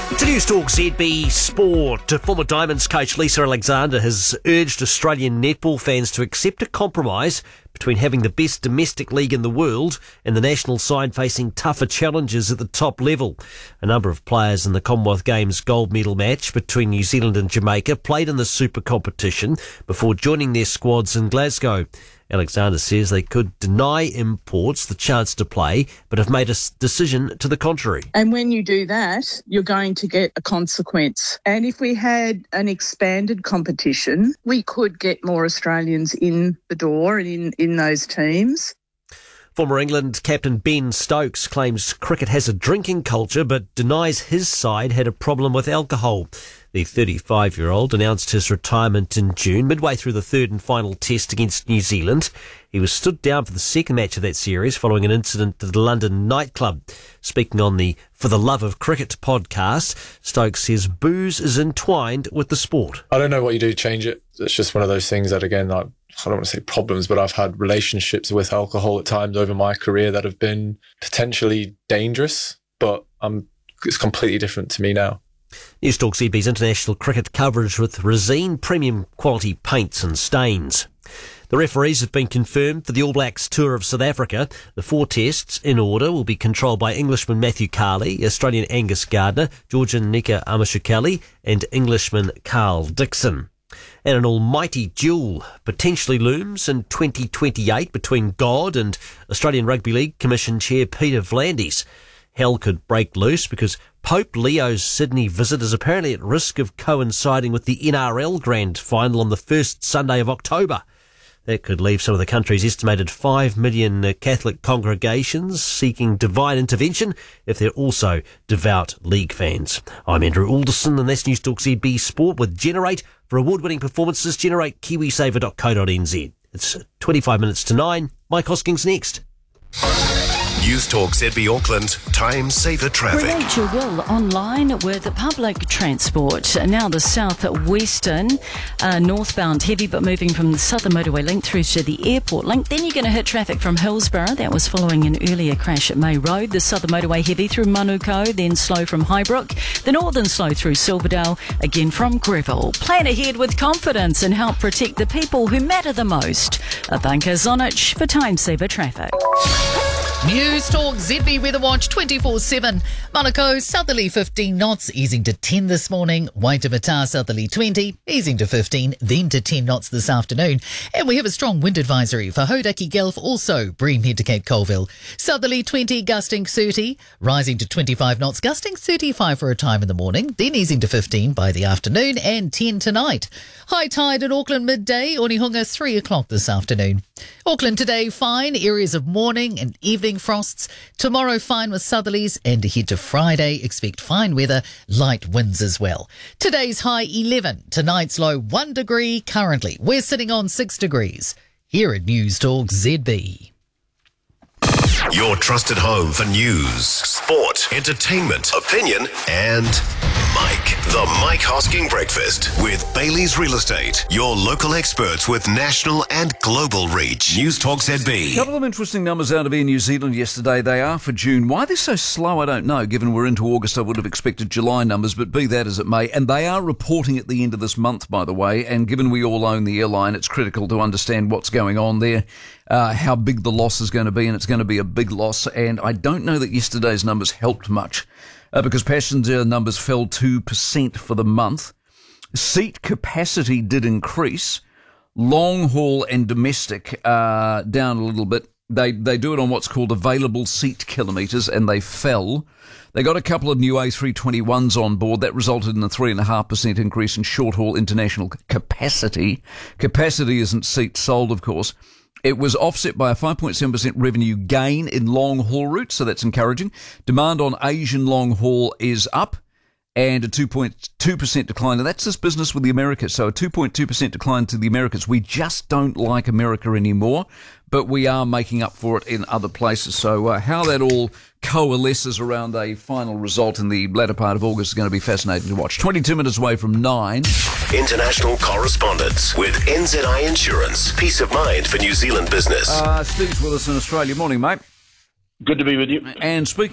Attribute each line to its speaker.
Speaker 1: To News Talk ZB Sport, former Diamonds coach Lisa Alexander has urged Australian netball fans to accept a compromise between having the best domestic league in the world and the national side facing tougher challenges at the top level. A number of players in the Commonwealth Games gold medal match between New Zealand and Jamaica played in the super competition before joining their squads in Glasgow. Alexander says they could deny imports the chance to play, but have made a decision to the contrary.
Speaker 2: And when you do that, you're going to get a consequence. And if we had an expanded competition, we could get more Australians in the door and in those teams.
Speaker 1: Former England captain Ben Stokes claims cricket has a drinking culture but denies his side had a problem with alcohol. The 35-year-old announced his retirement in June, midway through the third and final test against New Zealand. He was stood down for the second match of that series following an incident at the London nightclub. Speaking on the For the Love of Cricket podcast, Stokes says booze is entwined with the sport.
Speaker 3: I don't know what you do to change it. It's just one of those things that, again, I don't want to say problems, but I've had relationships with alcohol at times over my career that have been potentially dangerous, but it's completely different to me now.
Speaker 1: News Talk ZB's international cricket coverage with Resene premium quality paints and stains. The referees have been confirmed for the All Blacks tour of South Africa. The 4 tests in order will be controlled by Englishman Matthew Carley, Australian Angus Gardner, Georgian Nika Amashukali and Englishman Carl Dixon. And an almighty duel potentially looms in 2028 between God and Australian Rugby League Commission Chair Peter V'landys. Hell could break loose because Pope Leo's Sydney visit is apparently at risk of coinciding with the NRL Grand Final on the first Sunday of October. That could leave some of the country's estimated 5 million Catholic congregations seeking divine intervention if they're also devout league fans. I'm Andrew Alderson and that's News Talk ZB Sport with Generate. For award-winning performances, generate kiwisaver.co.nz. It's 25 minutes to 9. Mike Hoskins next.
Speaker 4: News Talk ZB Auckland, time saver traffic.
Speaker 5: Relate your will online with public transport. Now the south-western northbound heavy, but moving from the southern motorway link through to the airport link. Then you're going to hit traffic from Hillsborough. That was following an earlier crash at May Road. The southern motorway heavy through Manukau, then slow from Highbrook. The northern slow through Silverdale, again from Greville. Plan ahead with confidence and help protect the people who matter the most. Ivanka Zonic for time saver traffic.
Speaker 6: News Talk ZB Weather Watch 24/7. Manukau southerly 15 knots, easing to 10 this morning. Waitemata southerly 20, easing to 15, then to 10 knots this afternoon. And we have a strong wind advisory for Hodaki Gulf, also Bream head to Cape Colville. Southerly 20, gusting 30, rising to 25 knots, gusting 35 for a time in the morning, then easing to 15 by the afternoon and 10 tonight. High tide at Auckland midday, Onehunga 3 o'clock this afternoon. Auckland today fine, areas of morning and evening frosts. Tomorrow fine with southerlies and ahead to Friday expect fine weather, light winds as well. Today's high 11, tonight's low 1 degree. Currently we're sitting on 6 degrees. Here at News Talk ZB.
Speaker 4: Your trusted home for news, sport, entertainment, opinion and Mike. The Mike Hosking Breakfast with Bailey's Real Estate. Your local experts with national and global reach. News Talk ZB.
Speaker 7: A couple of interesting numbers out of Air New Zealand yesterday. They are for June. Why they're so slow, I don't know. Given we're into August, I would have expected July numbers, but be that as it may. And they are reporting at the end of this month, by the way. And given we all own the airline, it's critical to understand what's going on there, how big the loss is going to be, and it's going to be a big loss. And I don't know that yesterday's numbers helped much. Because passenger numbers fell 2% for the month. Seat capacity did increase. Long haul and domestic down a little bit. They do it on what's called available seat kilometres, and they fell. They got a couple of new A321s on board. That resulted in a 3.5% increase in short-haul international capacity. Capacity isn't seats sold, of course. It was offset by a 5.7% revenue gain in long-haul routes, so that's encouraging. Demand on Asian long-haul is up, and a 2.2% decline. And that's this business with the Americas, so a 2.2% decline to the Americas. We just don't like America anymore, but we are making up for it in other places. So how that all coalesces around a final result in the latter part of August is going to be fascinating to watch. 22 minutes away from 9.
Speaker 4: International correspondence with NZI Insurance. Peace of mind for New Zealand business.
Speaker 7: Steve's with us in Australia. Morning, mate.
Speaker 8: Good to be with you.
Speaker 7: And speaking